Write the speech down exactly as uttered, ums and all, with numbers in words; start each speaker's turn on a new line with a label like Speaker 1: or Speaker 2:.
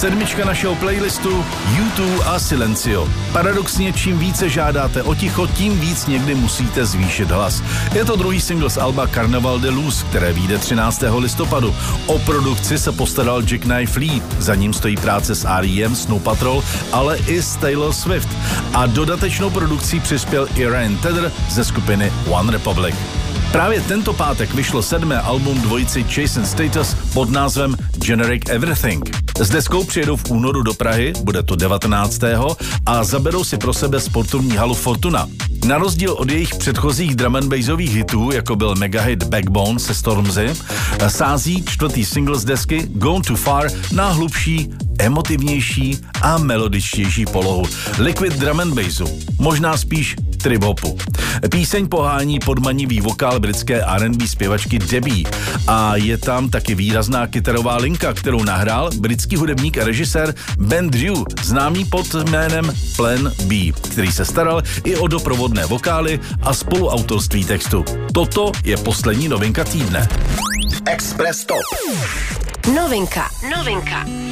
Speaker 1: Sedmička našeho playlistu U dva a Silencio. Paradoxně, čím více žádáte o ticho, tím víc někdy musíte zvýšit hlas. Je to druhý single z alba Carnaval de Luz, které vyjde třináctého listopadu. O produkci se postaral Jack Knife Lee, za ním stojí práce s R E M, Snow Patrol, ale i s Taylor Swift. A dodatečnou produkcí přispěl i Ryan Tedder ze skupiny One Republic. Právě tento pátek vyšlo sedmé album dvojici Chase and Status pod názvem Generic Everything. S deskou přijedou v únoru do Prahy, bude to devatenáctého a zaberou si pro sebe sportovní halu Fortuna. Na rozdíl od jejich předchozích drum and bassových hitů, jako byl megahit Backbone se Stormzy, sází čtvrtý single z desky Gone Too Far na hlubší, emotivnější a melodičtější polohu liquid drum and bassu, možná spíš trip-hopu. Píseň pohání podmanivý vokál britské R and B zpěvačky Debbie a je tam taky výrazná kytarová linka, kterou nahrál britský hudebník a režisér Ben Drew, známý pod jménem Plan B, který se staral i o doprovodné vokály a spoluautorství textu. Toto je poslední novinka týdne.
Speaker 2: Express Top.
Speaker 3: Novinka, novinka.